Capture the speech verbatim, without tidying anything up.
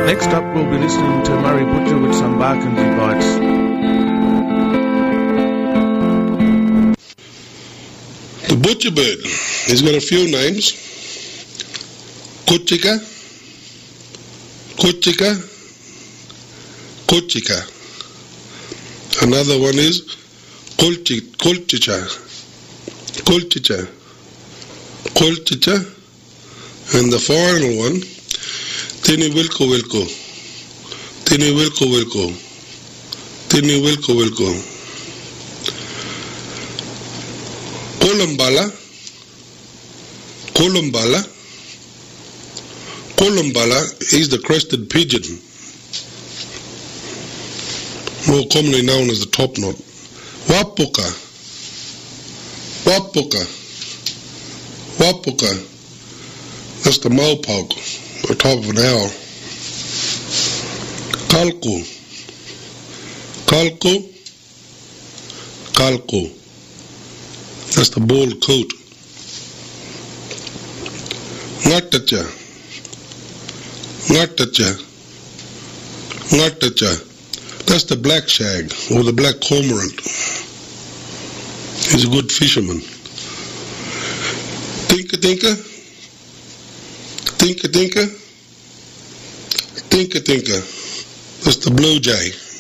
Next up, we'll be listening to Murray Butcher with some Barkindji Bites. The butcher bird, he's got a few names. Kuchika, Kuchika, Kuchika. Another one is Kulchi, Kulchicha, Kulchicha, Kulchicha. And the final one, Tini Wilko Wilko, Tini Wilko Wilko, Tini Wilko Wilko. Kolumbala, Kolumbala, Kolumbala is the crested pigeon, more commonly known as the topknot. Wapuka, Wapuka, Wapuka, that's the mopoke, the top of an owl. Kalku, Kalku, Kalku, that's the bald coot. Ngatacha, Ngatacha, Ngatacha, that's the black shag or the black cormorant. He's a good fisherman. Tinka tinka, tinka tinka, tinka tinka, that's the blue jay.